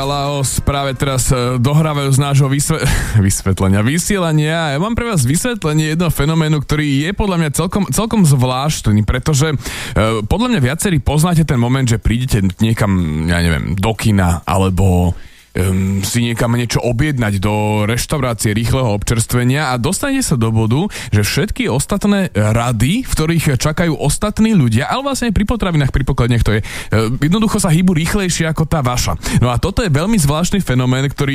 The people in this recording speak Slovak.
Laos práve teraz dohrávajú z nášho vysielania. Ja mám pre vás vysvetlenie jednoho fenoménu, ktorý je podľa mňa celkom zvláštny, pretože podľa mňa viacerí poznáte ten moment, že prídete niekam, ja neviem, do kina, alebo si niekam niečo objednať do reštaurácie rýchleho občerstvenia a dostanete sa do bodu, že všetky ostatné rady, v ktorých čakajú ostatní ľudia, ale vlastne aj pri potravinách, pri pokladniach to je, jednoducho sa hýbu rýchlejšie ako tá vaša. No a toto je veľmi zvláštny fenomén, ktorý